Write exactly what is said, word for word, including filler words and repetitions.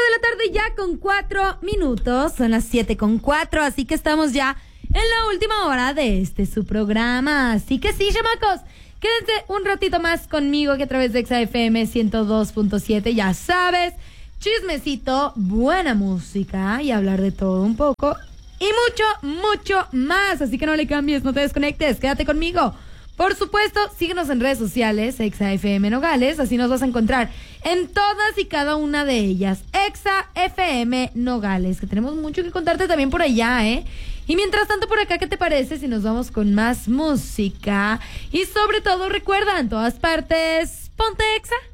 de la tarde ya con cuatro minutos, son las siete con cuatro, así que estamos ya en la última hora de este su programa. Así que sí, chamacos, quédense un ratito más conmigo que a través de Exa F M ciento dos punto siete, ya sabes, chismecito, buena música y hablar de todo un poco y mucho, mucho más. Así que no le cambies, no te desconectes, quédate conmigo. Por supuesto, síguenos en redes sociales, Exa F M Nogales, así nos vas a encontrar en todas y cada una de ellas. Exa F M Nogales, que tenemos mucho que contarte también por allá, ¿eh? Y mientras tanto por acá, ¿qué te parece si nos vamos con más música? Y sobre todo, recuerda, en todas partes, ponte Exa.